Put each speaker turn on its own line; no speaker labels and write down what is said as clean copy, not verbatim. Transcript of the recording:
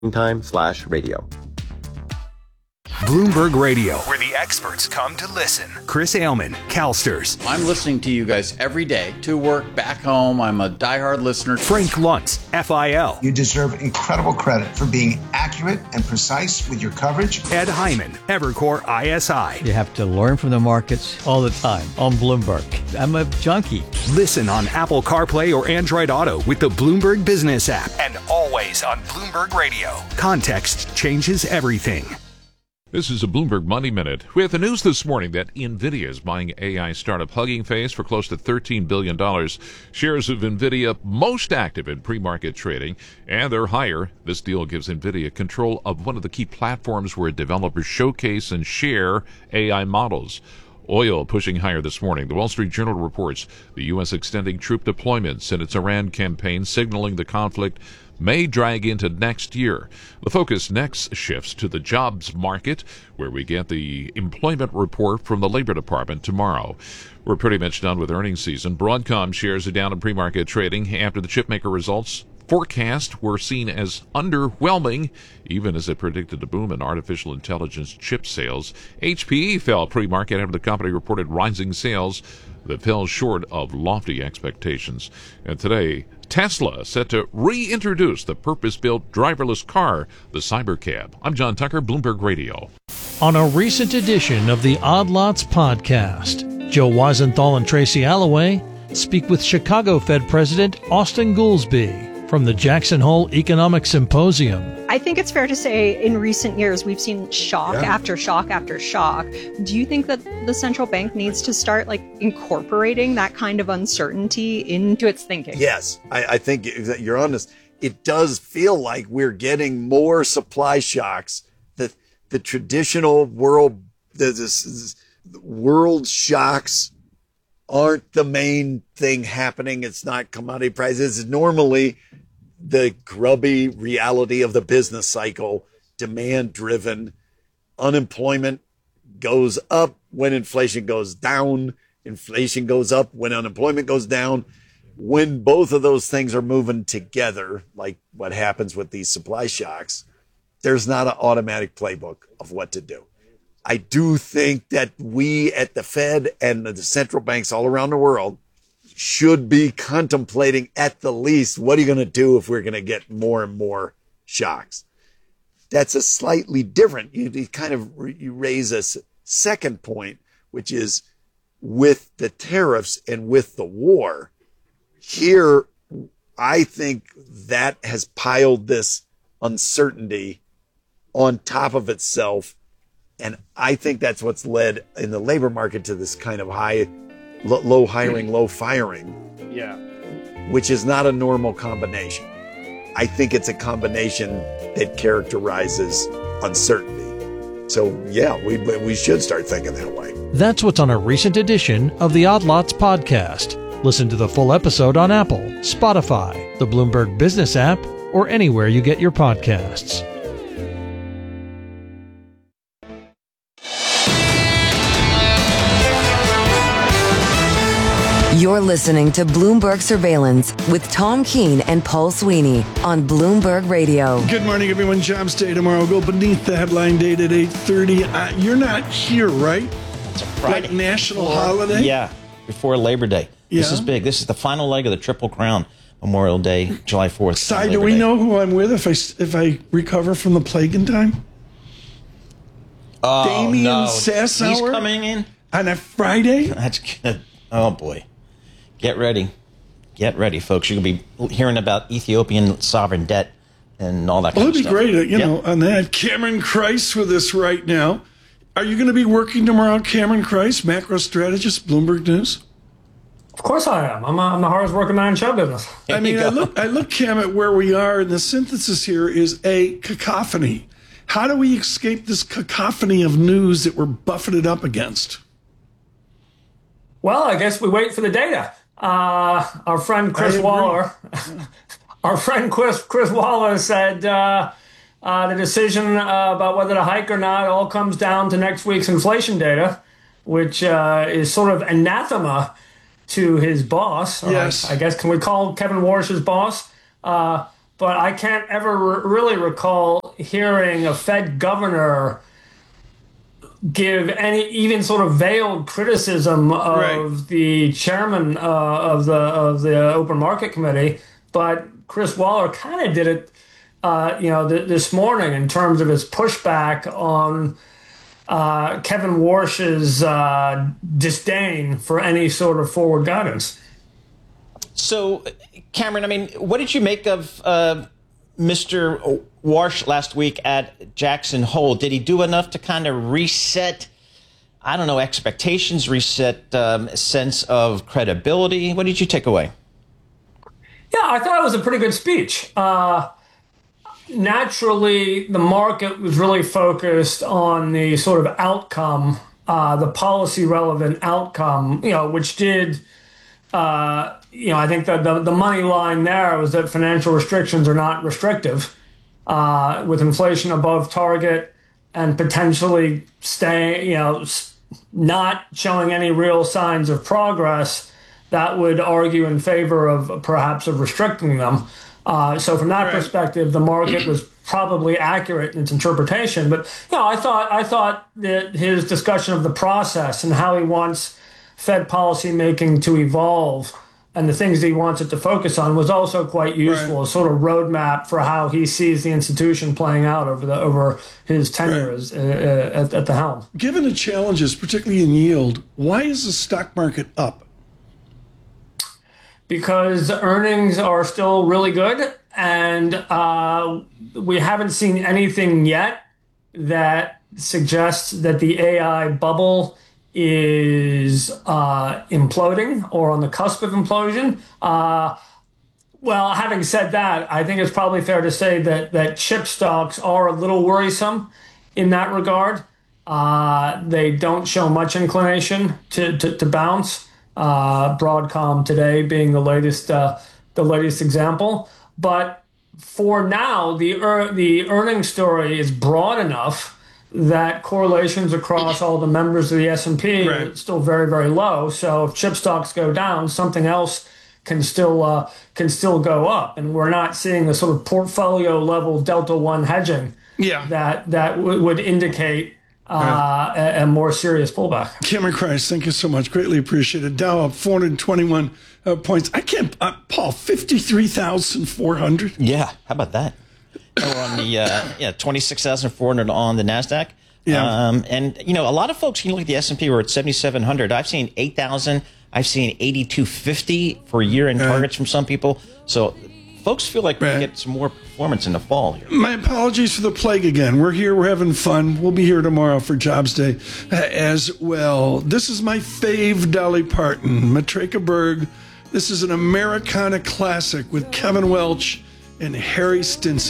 time/radio.
Bloomberg Radio, where the experts come to listen. Chris Ailman, CalSTRS.
I'm listening to you guys every day to work, back home. I'm a diehard listener.
Frank Luntz, FIL.
You deserve incredible credit for being accurate and precise with your coverage.
Ed Hyman, Evercore ISI.
You have to learn from the markets all the time on Bloomberg. I'm a junkie.
Listen on Apple CarPlay or Android Auto with the Bloomberg Business app. And always on Bloomberg Radio. Context changes everything.
This is a Bloomberg Money Minute. We have the news this morning that NVIDIA is buying AI startup Hugging Face for close to $13 billion. Shares of NVIDIA most active in pre-market trading, and they're higher. This deal gives NVIDIA control of one of the key platforms where developers showcase and share AI models. Oil pushing higher this morning. The Wall Street Journal reports the U.S. extending troop deployments in its Iran campaign, signaling the conflict may drag into next year. The focus next shifts to the jobs market, where we get the employment report from the Labor Department tomorrow. We're pretty much done with earnings season. Broadcom shares are down in pre-market trading after the chipmaker results forecast were seen as underwhelming, even as it predicted a boom in artificial intelligence chip sales. HPE fell pre-market after the company reported rising sales that fell short of lofty expectations. And today, Tesla set to reintroduce the purpose-built driverless car, the Cybercab. I'm John Tucker, Bloomberg Radio.
On a recent edition of the Odd Lots podcast, Joe Weisenthal and Tracy Alloway speak with Chicago Fed President Austan Goolsbee from the Jackson Hole Economic Symposium.
I think it's fair to say in recent years we've seen shock after shock after shock. Do you think that the central bank needs to start incorporating that kind of uncertainty into its thinking?
Yes, I think you're honest. It does feel like we're getting more supply shocks. That the traditional world shocks aren't the main thing happening. It's not commodity prices. It's normally the grubby reality of the business cycle, demand driven. Unemployment goes up when inflation goes down. Inflation goes up when unemployment goes down. When both of those things are moving together, like what happens with these supply shocks, there's not an automatic playbook of what to do. I do think that we at the Fed and the central banks all around the world should be contemplating at the least, what are you going to do if we're going to get more and more shocks? That's a slightly different, you raise a second point, which is with the tariffs and with the war. Here, I think that has piled this uncertainty on top of itself. And I think that's what's led in the labor market to this kind of low hiring, low firing, which is not a normal combination. I think it's a combination that characterizes uncertainty. So, we should start thinking that way.
That's what's on a recent edition of the Odd Lots podcast. Listen to the full episode on Apple, Spotify, the Bloomberg Business app, or anywhere you get your podcasts.
You're listening to Bloomberg Surveillance with Tom Keene and Paul Sweeney on Bloomberg Radio.
Good morning, everyone. Jobs Day tomorrow. Go beneath the headline date at 8:30. You're not here, right?
It's a Friday.
National holiday?
Yeah, before Labor Day.
Yeah.
This is big. This is the final leg of the Triple Crown. Memorial Day, July 4th.
Si, do we know who I'm with if I recover from the plague in time?
Oh,
Damien
no.
Sassower?
He's coming in?
On a Friday?
That's good. Oh, boy. Get ready. Get ready, folks. You're going to be hearing about Ethiopian sovereign debt and all that kind of stuff.
Well, it'd be great, on that. Cameron Kreis with us right now. Are you going to be working tomorrow, Cameron Kreis, macro strategist, Bloomberg News?
Of course I am. I'm the hardest working man in show business.
I look, Cam, at where we are, and the synthesis here is a cacophony. How do we escape this cacophony of news that we're buffeted up against?
Well, I guess we wait for the data. Our friend Chris Waller, Chris Waller said the decision about whether to hike or not all comes down to next week's inflation data, which is sort of anathema to his boss.
Yes.
I guess, can we call Kevin Warsh his boss? but I can't ever really recall hearing a Fed governor give any even sort of veiled criticism of the chairman of the Open Market Committee. But Chris Waller kind of did it, this morning in terms of his pushback on Kevin Warsh's disdain for any sort of forward guidance.
So, Cameron, I mean, what did you make of Mr. Warsh last week at Jackson Hole? Did he do enough to kind of reset, I don't know, expectations, reset sense of credibility? What did you take away?
Yeah, I thought it was a pretty good speech. Naturally, the market was really focused on the sort of outcome, the policy relevant outcome, which did, I think that the money line there was that financial restrictions are not restrictive, with inflation above target and potentially not showing any real signs of progress. That would argue in favor of perhaps of restricting them. So from that perspective, the market was probably accurate in its interpretation. But I thought that his discussion of the process and how he wants Fed policy making to evolve and the things that he wants it to focus on was also quite useful, a sort of roadmap for how he sees the institution playing out over his tenure as, at the helm.
Given the challenges, particularly in yield, why is the stock market up?
Because earnings are still really good, and we haven't seen anything yet that suggests that the AI bubble is imploding or on the cusp of implosion. Well, having said that, I think it's probably fair to say that chip stocks are a little worrisome in that regard. They don't show much inclination to bounce. Broadcom today being the latest example, but for now the earnings story is broad enough that correlations across all the members of the S&P are still very, very low. So if chip stocks go down, something else can still go up, and we're not seeing the sort of portfolio level Delta One hedging that would indicate a more serious pullback.
Cameron Krys, thank you so much. Greatly appreciated. Dow up 421 points. I can't, Paul, 53,400.
Yeah, how about that? We're on the 26,400 on the NASDAQ.
Yeah.
And, a lot of folks, look at the S&P, we're at 7,700. I've seen 8,000. I've seen 8,250 for year-end targets from some people. So folks feel like we can get some more performance in the fall here.
My apologies for the plague again. We're here. We're having fun. We'll be here tomorrow for Jobs Day as well. This is my fave Dolly Parton, Matreka Berg. This is an Americana classic with Kevin Welch and Harry Stinson.